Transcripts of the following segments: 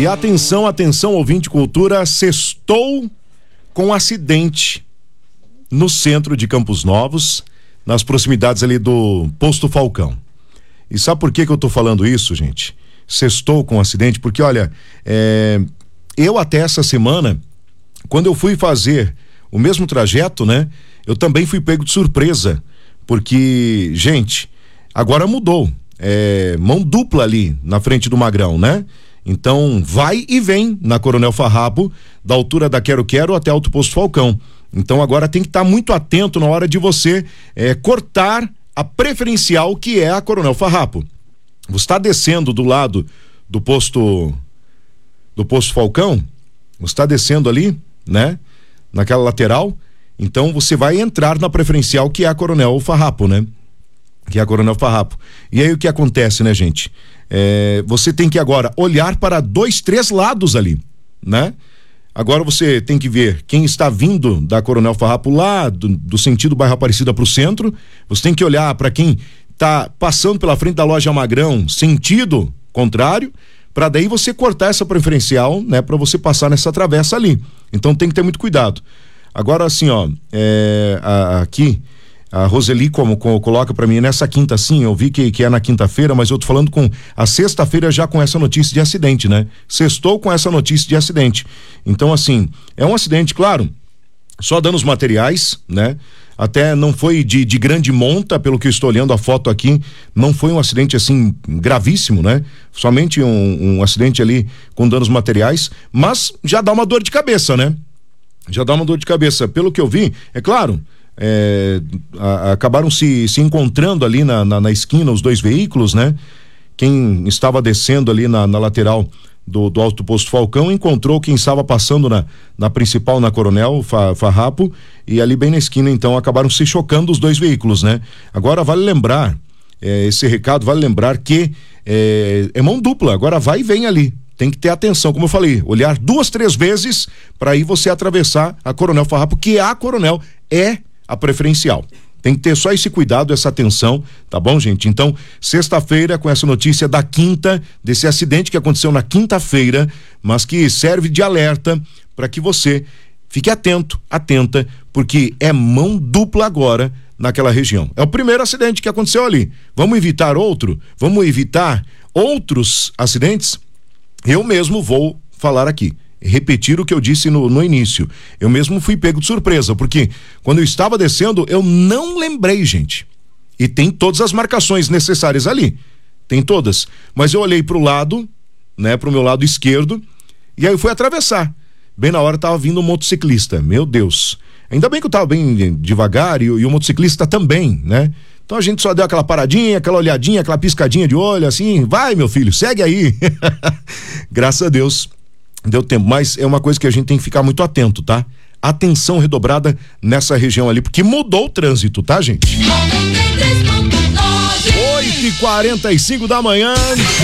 E atenção, atenção, ouvinte cultura, sextou com acidente no centro de Campos Novos, nas proximidades ali do Posto Falcão. E sabe por que eu tô falando isso, gente? Sextou com acidente, porque olha, eu até essa semana, quando eu fui fazer o mesmo trajeto, né? Eu também fui pego de surpresa, porque, gente, agora mudou, mão dupla ali na frente do Magrão, né? Então vai e vem na Coronel Farrapo, da altura da Quero-Quero até Alto Posto Falcão. Então agora tem que estar muito atento na hora de você cortar a preferencial, que é a Coronel Farrapo. Você está descendo do lado do posto Falcão, você está descendo ali, né? Naquela lateral, então você vai entrar na preferencial, que é a Coronel Farrapo, né? Que é a Coronel Farrapo. E aí o que acontece, né, gente? Você tem que agora olhar para 2, 3 lados ali, né? Agora você tem que ver quem está vindo da Coronel Farrapo lá do sentido bairro Aparecida para o centro. Você tem que olhar para quem está passando pela frente da loja Magrão, sentido contrário, para daí você cortar essa preferencial, né? Para você passar nessa travessa ali. Então tem que ter muito cuidado. Agora assim, ó, aqui a Roseli coloca para mim nessa quinta, sim, eu vi que é na quinta-feira, mas eu tô falando com a sexta-feira já com essa notícia de acidente, né? Sextou com essa notícia de acidente. Então assim, é um acidente, claro, só danos materiais, né? Até não foi de grande monta, pelo que eu estou olhando a foto aqui, não foi um acidente assim gravíssimo, né? Somente um acidente ali com danos materiais, mas já dá uma dor de cabeça, né? Já dá uma dor de cabeça. Pelo que eu vi, é claro, acabaram se encontrando ali na esquina os dois veículos, né? Quem estava descendo ali na lateral do Alto Posto Falcão encontrou quem estava passando na principal, na Coronel Farrapo, e ali bem na esquina, então acabaram se chocando os dois veículos, né? Agora vale lembrar, esse recado vale lembrar que é mão dupla, agora vai e vem ali. Tem que ter atenção, como eu falei, olhar 2, 3 vezes para aí você atravessar a Coronel Farrapo, que a Coronel é a preferencial. Tem que ter só esse cuidado, essa atenção, tá bom, gente? Então, sexta-feira, com essa notícia da quinta, desse acidente que aconteceu na quinta-feira, mas que serve de alerta para que você fique atento, atenta, porque é mão dupla agora naquela região. É o primeiro acidente que aconteceu ali. Vamos evitar outro? Vamos evitar outros acidentes? Eu mesmo vou falar aqui, repetir o que eu disse no início. Eu mesmo fui pego de surpresa, porque quando eu estava descendo, eu não lembrei, gente. E tem todas as marcações necessárias ali. Tem todas. Mas eu olhei pro lado, né, pro meu lado esquerdo, e aí eu fui atravessar. Bem na hora tava vindo um motociclista. Meu Deus. Ainda bem que eu tava bem devagar e o motociclista também, né? Então a gente só deu aquela paradinha, aquela olhadinha, aquela piscadinha de olho, assim, vai meu filho, segue aí. Graças a Deus deu tempo, mas é uma coisa que a gente tem que ficar muito atento, tá? Atenção redobrada nessa região ali, porque mudou o trânsito, tá, gente? 8h45 da manhã.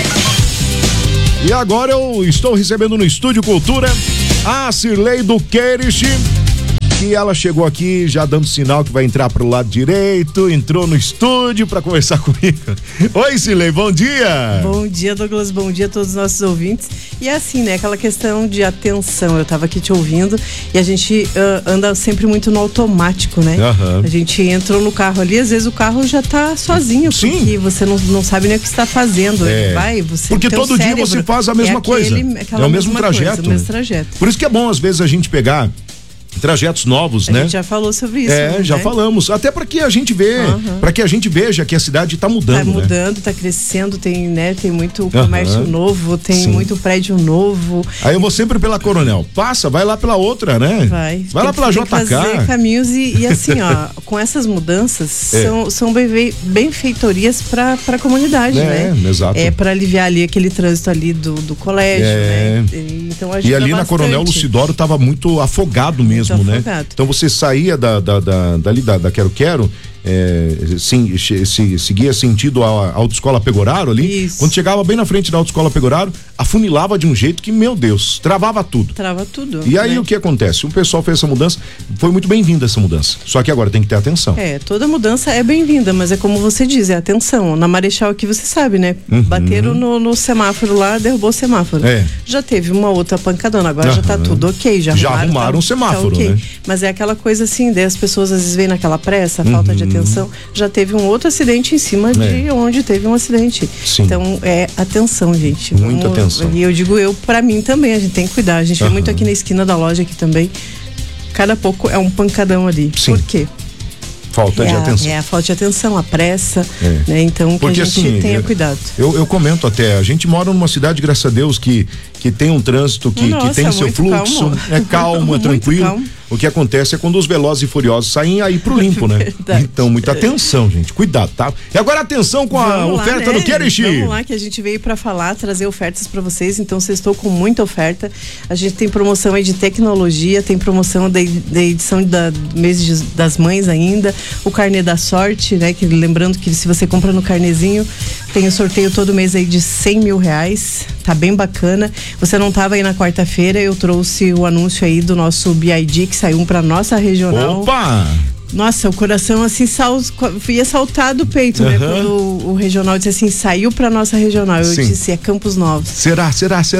E agora eu estou recebendo no Estúdio Cultura a Cirlei Duquerich, que ela chegou aqui já dando sinal que vai entrar pro lado direito, entrou no estúdio para conversar comigo. Oi, Cirlei, bom dia! Bom dia, Douglas, bom dia a todos os nossos ouvintes. E é assim, né, aquela questão de atenção, eu tava aqui te ouvindo e a gente anda sempre muito no automático, né? Uhum. A gente entrou no carro ali, às vezes o carro já tá sozinho, sim, porque você não sabe nem o que está fazendo. Porque todo dia você faz a mesma coisa, é o mesmo trajeto. O mesmo trajeto. Por isso que é bom às vezes a gente pegar trajetos novos, né? A gente já falou sobre isso. Já né? falamos. Até para que a gente para que a gente veja que a cidade tá mudando. Tá mudando, né? Tá crescendo, tem muito comércio novo, tem muito prédio novo. Aí eu vou sempre pela Coronel. Passa, vai lá pela outra, né? Vai lá pela JK. Fazer caminhos e assim, ó, com essas mudanças são benfeitorias para a comunidade, né? Exato. Para aliviar ali aquele trânsito ali do colégio, né? Então ajuda ali bastante. Na Coronel Lucidoro tava muito afogado mesmo, né? Então você saía dali da Quero-Quero, seguia sentido a Autoescola Pegoraro ali. Isso. Quando chegava bem na frente da Autoescola Pegoraro, afunilava de um jeito que, meu Deus, travava tudo. Trava tudo. E aí né? o que acontece? O pessoal fez essa mudança, foi muito bem-vinda essa mudança. Só que agora tem que ter atenção. Toda mudança é bem-vinda, mas é como você diz, é atenção. Na Marechal aqui você sabe, né? Bateram no semáforo lá, derrubou o semáforo. Já teve uma outra pancadona, agora já tá tudo ok. Já arrumaram o semáforo, okay. né? Mas é aquela coisa assim, daí as pessoas às vezes veem naquela pressa, falta de atenção. Já teve um outro acidente em cima de onde teve um acidente. Sim. Então, atenção, gente. Muita atenção. E eu digo pra mim também, a gente tem que cuidar. A gente vê muito aqui na esquina da loja aqui também. Cada pouco é um pancadão ali. Sim. Por quê? Falta de atenção. A falta de atenção, a pressa, né? Então, porque, que a gente tenha cuidado. Eu comento até, a gente mora numa cidade, graças a Deus, que tem um trânsito que tem seu fluxo, calmo. é calmo, é tranquilo. Calmo. O que acontece é quando os Velozes e Furiosos saem aí pro limpo, né? Verdade. Então, muita atenção, gente, cuidado, tá? E agora atenção com a oferta do Querixi. Vamos lá, que a gente veio pra falar, trazer ofertas pra vocês, então vocês estão com muita oferta. A gente tem promoção aí de tecnologia, tem promoção da edição do mês das mães ainda, o carnê da sorte, né? Que lembrando que se você compra no carnezinho, tem o sorteio todo mês aí de R$100 mil, tá bem bacana. Você não tava aí na quarta-feira, eu trouxe o anúncio aí do nosso BID, que saiu pra nossa regional. Opa! Nossa, o coração assim ia saltar do peito, né? Quando o regional disse assim, saiu pra nossa regional. Eu disse, é Campos Novos. Será?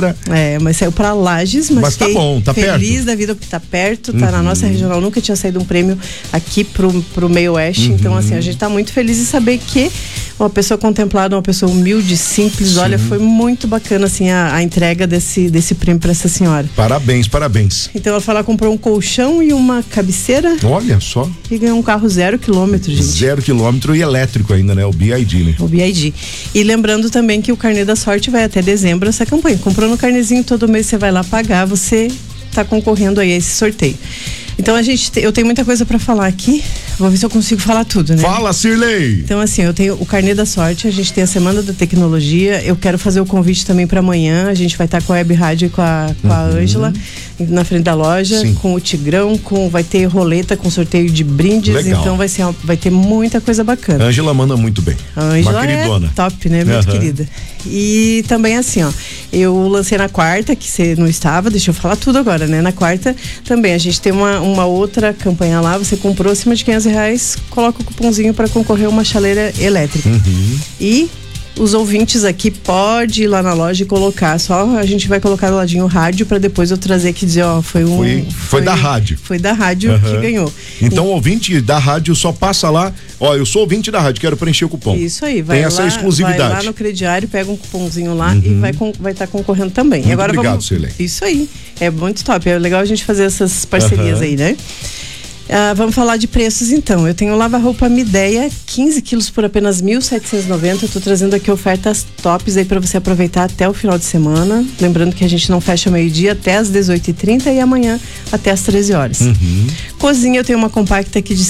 Mas saiu pra Lages, mas tá bom, tá perto. Feliz da vida porque tá perto, tá na nossa regional. Nunca tinha saído um prêmio aqui pro meio oeste. Então, assim, a gente tá muito feliz de saber que uma pessoa contemplada, uma pessoa humilde, simples. Sim. Olha, foi muito bacana, assim, a entrega desse prêmio pra essa senhora. Parabéns. Então, ela comprou um colchão e uma cabeceira. Olha só. E ganhou um carro 0 quilômetro, gente. 0 quilômetro e elétrico ainda, né? O BID, né? O BID. E lembrando também que o carnê da sorte vai até dezembro essa campanha. Comprou no carnezinho, todo mês você vai lá pagar, você tá concorrendo aí a esse sorteio. Então eu tenho muita coisa pra falar aqui. Vou ver se eu consigo falar tudo, né? Fala, Cirlei! Então, assim, eu tenho o carnê da sorte, a gente tem a Semana da Tecnologia. Eu quero fazer o convite também pra amanhã. A gente vai estar com a Web Rádio e com a Ângela na frente da loja. Sim. Com o Tigrão, vai ter roleta com sorteio de brindes. Legal. Então vai ter muita coisa bacana. A Ângela manda muito bem. A Ângela é top, né? Muito querida. E também assim, eu lancei na quarta, que você não estava, deixa eu falar tudo agora, né? Na quarta também a gente tem uma outra campanha lá, você comprou acima de R$500, coloca o cupomzinho para concorrer a uma chaleira elétrica. E os ouvintes aqui pode ir lá na loja e colocar, só a gente vai colocar do ladinho o rádio para depois eu trazer aqui e dizer, foi da rádio. Foi da rádio que ganhou. Então o ouvinte da rádio só passa lá, eu sou ouvinte da rádio, quero preencher o cupom. Isso aí, vai Tem lá, essa exclusividade. Vai lá no crediário, pega um cupomzinho lá e vai estar concorrendo também. Muito agora obrigado, Cirlei. Isso aí, é muito top, é legal a gente fazer essas parcerias aí, né? Vamos falar de preços então. Eu tenho lava-roupa Midea, 15 quilos por apenas R$1.790. Eu tô trazendo aqui ofertas tops aí para você aproveitar até o final de semana. Lembrando que a gente não fecha meio-dia até às 18h30 e amanhã até às 13 horas. Cozinha, eu tenho uma compacta aqui de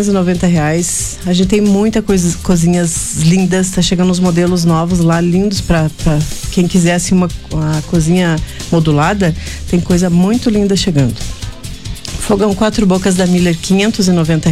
R$690. A gente tem muita coisa, cozinhas lindas. Tá chegando os modelos novos lá, lindos para quem quiser assim uma cozinha modulada. Tem coisa muito linda chegando. Fogão 4 bocas da Miller, R$590.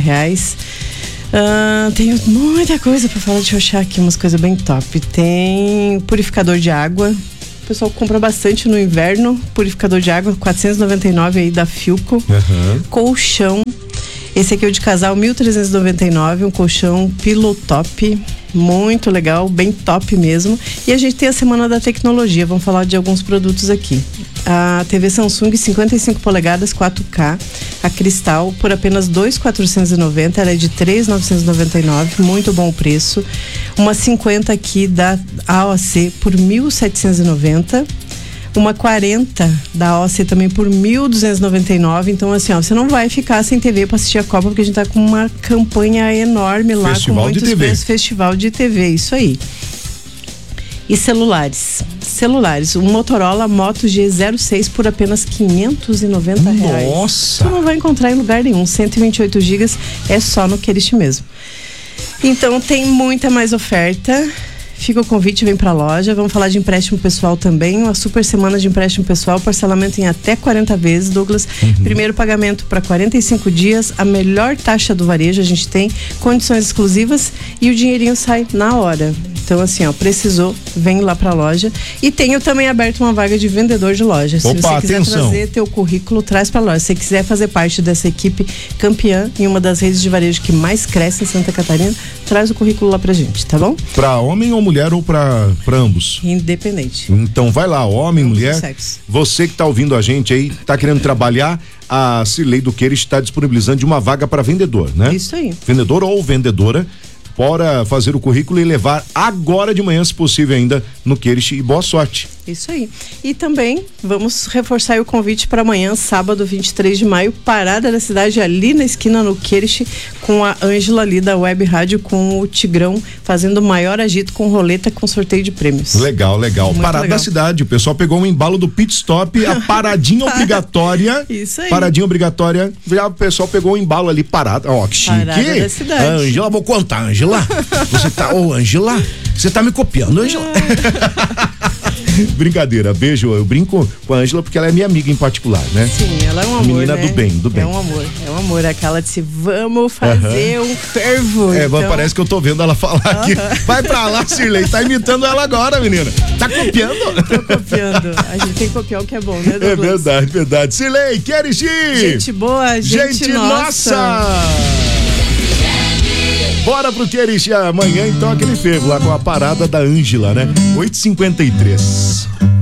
Tenho muita coisa pra falar, deixa eu achar aqui umas coisas bem top. Tem purificador de água, o pessoal compra bastante no inverno, purificador de água, R$499 aí da Filco. Colchão, esse aqui é o de casal, R$1.399, um colchão Pillow Top, muito legal, bem top mesmo. E a gente tem a Semana da Tecnologia, vamos falar de alguns produtos aqui. A TV Samsung 55 polegadas 4K, a Cristal, por apenas R$2.490, ela é de R$3.999, muito bom o preço. Uma 50 aqui da AOC por R$1.790. Uma 40 da AOC também por R$1.299. Então, assim, você não vai ficar sem TV para assistir a Copa, porque a gente tá com uma campanha enorme lá, com muitos preços, Festival de TV, isso aí. E celulares, um Motorola Moto G06 por apenas R$590. Nossa! Você não vai encontrar em lugar nenhum, 128 GB, é só no Querixi mesmo. Então tem muita mais oferta. Fica o convite, vem pra loja. Vamos falar de empréstimo pessoal também. Uma super semana de empréstimo pessoal, parcelamento em até 40 vezes, Douglas. Primeiro pagamento para 45 dias, a melhor taxa do varejo, a gente tem condições exclusivas e o dinheirinho sai na hora. Então, assim, precisou, vem lá pra loja. E tenho também aberto uma vaga de vendedor de loja. Se você quiser trazer teu currículo, traz pra loja. Se você quiser fazer parte dessa equipe campeã em uma das redes de varejo que mais cresce em Santa Catarina, traz o currículo lá pra gente, tá bom? Pra homem ou mulher ou pra ambos? Independente. Então vai lá, homem, mulher. Você que tá ouvindo a gente aí, tá querendo trabalhar, a Cirlei Duqueira está disponibilizando uma vaga para vendedor, né? Isso aí. Vendedor ou vendedora. Bora fazer o currículo e levar agora de manhã, se possível, ainda no Queires, e boa sorte. Isso aí. E também vamos reforçar o convite para amanhã, sábado 23 de maio, parada da cidade ali na esquina no Queires, com a Ângela ali da Web Rádio, com o Tigrão, fazendo o maior agito com roleta com sorteio de prêmios. Legal. Parada legal. Da cidade, o pessoal pegou um embalo do pit stop, a paradinha obrigatória. Isso aí. Paradinha obrigatória, já o pessoal pegou um embalo ali parado. Ó, que chique. Parada da cidade. Ângela, vou contar, Ângela. Você tá, Ângela, você tá me copiando, Ângela. Brincadeira, beijo, eu brinco com a Ângela porque ela é minha amiga em particular, né? Sim, ela é um amor, menina, né? do bem. É um amor, aquela disse, vamos fazer um fervo. Então... parece que eu tô vendo ela falar aqui. Vai pra lá, Cirlei, tá imitando ela agora, menina. Tá copiando? Tô copiando, a gente tem que copiar o que é bom, né, Douglas? É verdade. Cirlei, Queires. Gente boa, gente nossa. Bora pro Queires amanhã, então, aquele fervo lá com a parada da Ângela, né? 8h53.